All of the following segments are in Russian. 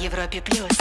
Европе+.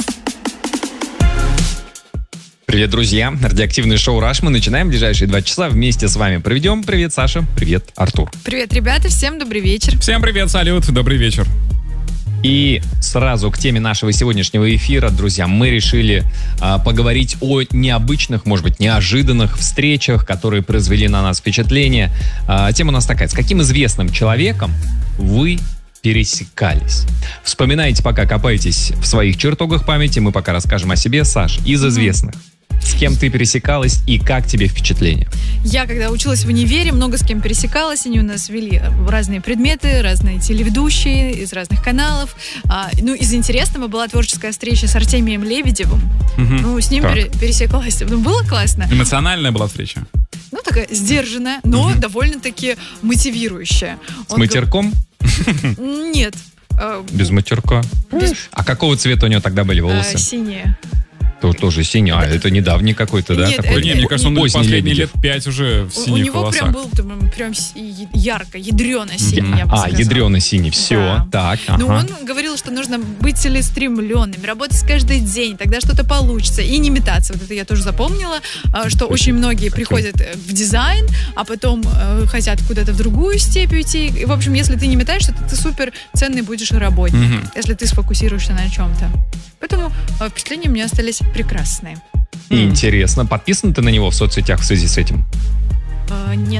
Привет, друзья. Радиоактивное шоу «Раш». Мы начинаем ближайшие 2 часа. Вместе с вами проведем. Привет, Саша. Привет, Артур. Привет, ребята. Всем добрый вечер. Всем привет, салют. Добрый вечер. И сразу к теме нашего сегодняшнего эфира, друзья, мы решили поговорить о необычных, может быть, неожиданных встречах, которые произвели на нас впечатление. Тема у нас такая: с каким известным человеком вы пересекались? Вспоминайте, пока копаетесь в своих чертогах памяти. Мы пока расскажем о себе. Саш, из известных, с кем ты пересекалась и как тебе впечатление? Я, когда училась в универе, много с кем пересекалась. Они у нас вели разные предметы, разные телеведущие из разных каналов. Из интересного была творческая встреча с Артемием Лебедевым. С ним пересекалась. Было классно. Эмоциональная была встреча? Такая сдержанная, но довольно-таки мотивирующая. С матерком? Нет. Без матерка? А какого цвета у него тогда были волосы? Синие. Тоже синий. Это недавний какой-то, да? Нет, такой? Не, мне кажется, он последние лет 5 уже в синих волосах. У него волосах. прям был прям ярко, ядрено-синий, я бы сказала. Ядрено-синий, все, да. так. Но он говорил, что нужно быть целеустремленным, работать каждый день, тогда что-то получится, и не метаться. Вот это я тоже запомнила, что очень многие приходят в дизайн, а потом хотят куда-то в другую степь уйти. И, в общем, если ты не метаешься, то ты супер ценный будешь работник, если ты сфокусируешься на чем-то. Поэтому впечатления у меня остались прекрасные. Интересно. Подписан ты на него в соцсетях в связи с этим? Нет.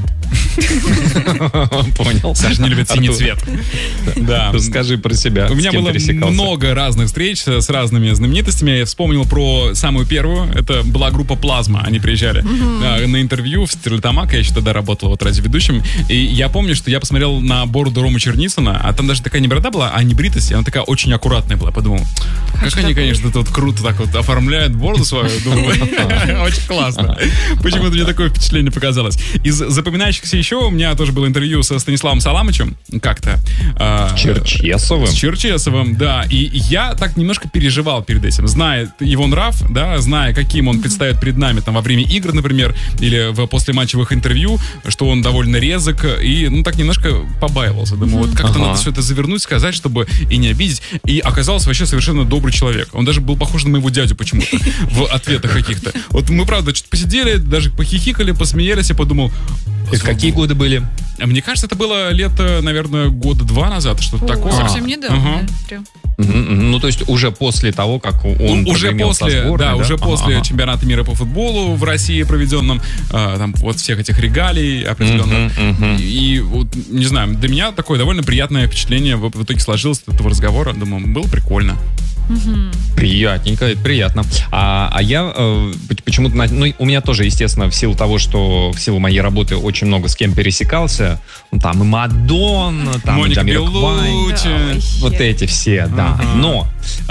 Понял. Саша не любит синий цвет. Да. Расскажи про себя. У меня было много разных встреч с разными знаменитостями. Я вспомнил про самую первую. Это была группа «Плазма». Они приезжали на интервью в Стерлитамак. Я еще тогда работал радиоведущим. И я помню, что я посмотрел на бороду Ромы Черницына, а там даже такая не борода была, а не бритость. Она такая очень аккуратная была. Подумал, как они, конечно, тут круто так вот оформляют бороду свою. Думаю, очень классно. Почему-то мне такое впечатление показалось. Из запоминающихся еще у меня тоже было интервью со Станиславом Саламычем как-то. Черчесовым. С Черчесовым, да. И я так немножко переживал перед этим. Зная его нрав, да, зная, каким он предстает перед нами там во время игр, например, или в послематчевых интервью, что он довольно резок, и так немножко побаивался. Думаю, вот как-то надо все это завернуть, сказать, чтобы и не обидеть. И оказался вообще совершенно добрый человек. Он даже был похож на моего дядю почему-то в ответах каких-то. Вот мы, правда, что-то посидели, даже похихикали, посмеялись, и подумал... Это какие годы были? Мне кажется, это было лет, наверное, 2 года назад, что-то такое. Совсем недавно. То есть уже после того, как он уже после, сборной, да? Уже после чемпионата мира по футболу в России проведенном, там вот всех этих регалий определенно. И вот, не знаю, для меня такое довольно приятное впечатление в итоге сложилось от этого разговора. Думаю, было прикольно. Приятненько, это приятно. А я почему-то... у меня тоже, естественно, в силу того, что в силу моей работы очень много с кем пересекался. Там и Мадонна, там Моника и Беллуччи. Вот эти все, да. Но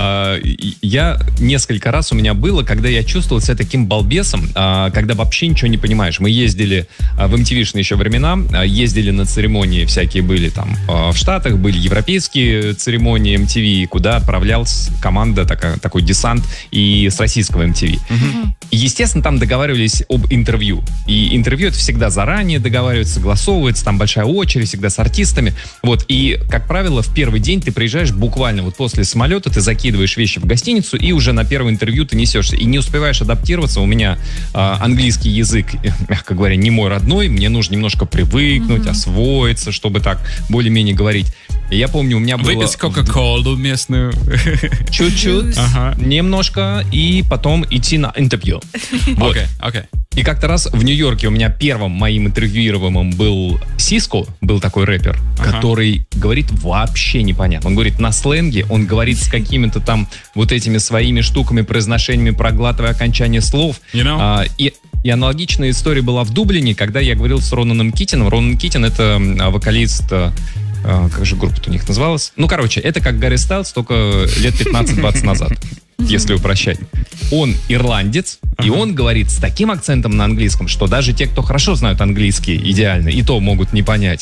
я несколько раз у меня было, когда я чувствовал себя таким балбесом, когда вообще ничего не понимаешь. Мы ездили в MTV-шные еще времена, ездили на церемонии всякие, были там в Штатах, были европейские церемонии MTV, куда отправлялась команда, такой десант и с российского MTV. И, естественно, там договаривались об интервью. И интервью это всегда заранее договаривается, согласовывается, там большая очередь, всегда с артистами. Вот. И, как правило, в первый день ты приезжаешь буквально вот после самолета, ты закидываешь вещи в гостиницу, и уже на первое интервью ты несешься. И не успеваешь адаптироваться. У меня английский язык, мягко говоря, не мой родной. Мне нужно немножко привыкнуть, освоиться, чтобы так более-менее говорить. И я помню, у меня было... Выпить кока-колу местную. Чуть-чуть, немножко, и потом идти на интервью. Вот. Окей. И как-то раз в Нью-Йорке у меня первым моим интервьюируемым был Сиско, был такой рэпер, который говорит вообще непонятно. Он говорит на сленге, он говорит с какими-то там вот этими своими штуками, произношениями, проглатывая окончание слов. И аналогичная история была в Дублине, когда я говорил с Ронаном Китином. Ронан Китин — это вокалист... Как же группа-то у них называлась? Это как Гарри Стайлз, только лет 15-20 назад, если упрощать. Он ирландец, и он говорит с таким акцентом на английском, что даже те, кто хорошо знают английский идеально, и то могут не понять.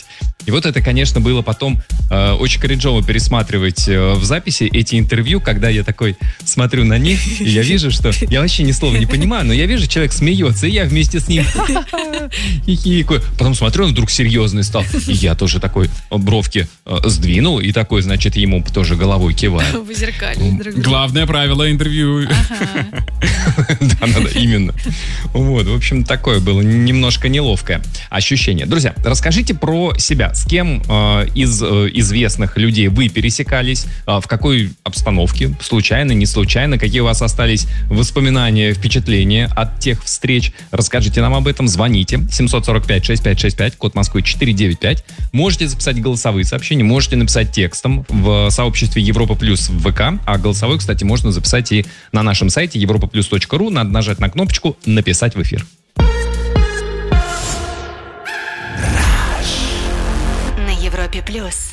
И вот это, конечно, было потом очень кринжово пересматривать в записи эти интервью, когда я такой смотрю на них, и я вижу, что я вообще ни слова не понимаю, но я вижу, человек смеется, и я вместе с ним хихикаю. Потом смотрю, он вдруг серьезный стал, и я тоже такой бровки сдвинул, и такой, значит, ему тоже головой киваю. Вы зеркали друг друга. Главное правило интервью. Да, именно. Вот, в общем, такое было немножко неловкое ощущение. Друзья, расскажите про себя. С кем из известных людей вы пересекались? В какой обстановке? Случайно, не случайно? Какие у вас остались воспоминания, впечатления от тех встреч? Расскажите нам об этом. Звоните. 745-6565, код Москвы 495. Можете записать голосовые сообщения, можете написать текстом в сообществе Европа Плюс в ВК. А голосовой, кстати, можно записать и на нашем сайте europaplus.ru. Надо нажать на кнопочку «Написать в эфир». На Европе Плюс.